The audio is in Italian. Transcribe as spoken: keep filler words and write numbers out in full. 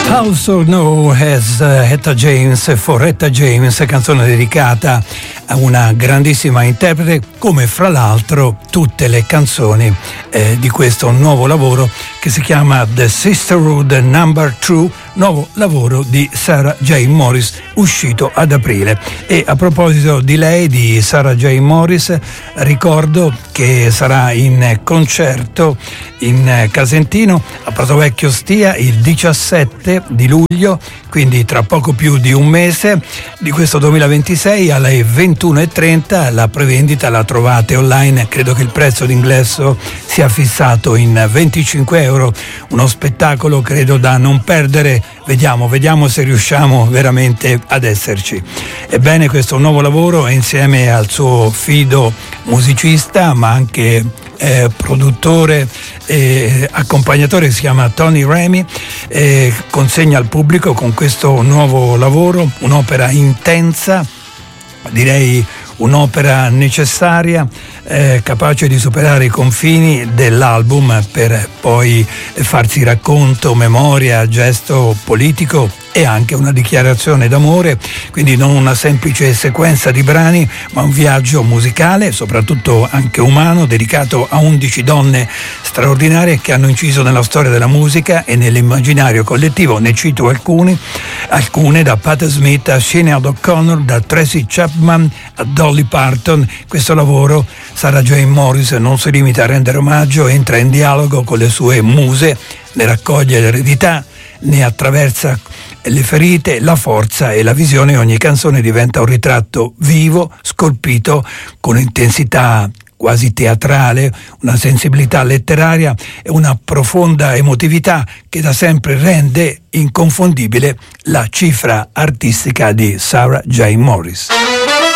Also Know as Etta James for Etta James, canzone dedicata a una grandissima interprete, come fra l'altro tutte le canzoni eh, di questo nuovo lavoro che si chiama The Sisterhood Number Two, nuovo lavoro di Sarah J. Morris, uscito ad aprile. E a proposito di lei, di Sarah J. Morris, ricordo che sarà in concerto in Casentino a Pratovecchio Stia il diciassette di luglio, quindi tra poco più di un mese di questo duemilaventisei, alle ventuno e trenta. La prevendita la trovate online, credo che il prezzo d'ingresso sia fissato in venticinque euro, uno spettacolo credo da non perdere. Vediamo, vediamo se riusciamo veramente ad esserci. Ebbene, questo nuovo lavoro, insieme al suo fido musicista ma anche eh, produttore e accompagnatore, si chiama Tony Remy, eh, consegna al pubblico con questo nuovo lavoro un'opera intensa, direi un'opera necessaria, eh, capace di superare i confini dell'album per poi farsi racconto, memoria, gesto politico e anche una dichiarazione d'amore, quindi non una semplice sequenza di brani, ma un viaggio musicale, soprattutto anche umano, dedicato a undici donne straordinarie che hanno inciso nella storia della musica e nell'immaginario collettivo. Ne cito alcuni, alcune da Pat Smith a Sinéad O'Connor, da Tracy Chapman a Dolly Parton. Questo lavoro, Sarah J. Morris non si limita a rendere omaggio, entra in dialogo con le sue muse, ne raccoglie l'eredità, ne attraversa le ferite, la forza e la visione. Ogni canzone diventa un ritratto vivo, scolpito con intensità quasi teatrale, una sensibilità letteraria e una profonda emotività che da sempre rende inconfondibile la cifra artistica di Sarah J. Morris.